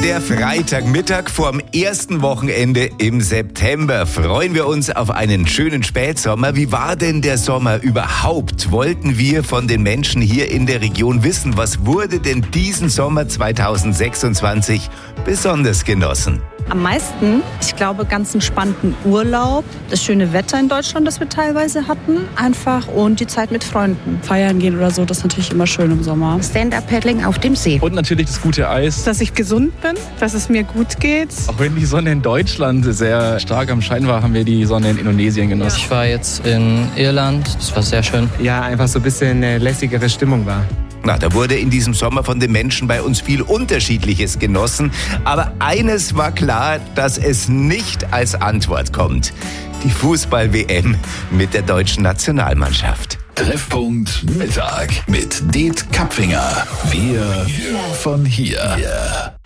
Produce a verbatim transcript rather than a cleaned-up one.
Der Freitagmittag vorm ersten Wochenende im September. Freuen wir uns auf einen schönen Spätsommer. Wie war denn der Sommer überhaupt? Wollten wir von den Menschen hier in der Region wissen, was wurde denn diesen Sommer zweitausendsechsundzwanzig besonders genossen? Am meisten, ich glaube, ganz entspannten Urlaub, das schöne Wetter in Deutschland, das wir teilweise hatten, einfach und die Zeit mit Freunden. Feiern gehen oder so, das ist natürlich immer schön im Sommer. Stand-up-Paddling auf dem See. Und natürlich das gute Eis. Dass ich gesund bin, dass es mir gut geht. Auch wenn die Sonne in Deutschland sehr stark am Schein war, haben wir die Sonne in Indonesien genossen. Ich war jetzt in Irland, das war sehr schön. Ja, einfach so ein bisschen eine lässigere Stimmung war. Na, da wurde in diesem Sommer von den Menschen bei uns viel Unterschiedliches genossen. Aber eines war klar, dass es nicht als Antwort kommt. Die Fußball-W M mit der deutschen Nationalmannschaft. Treffpunkt Mittag mit Det Kapfinger. Wir von hier.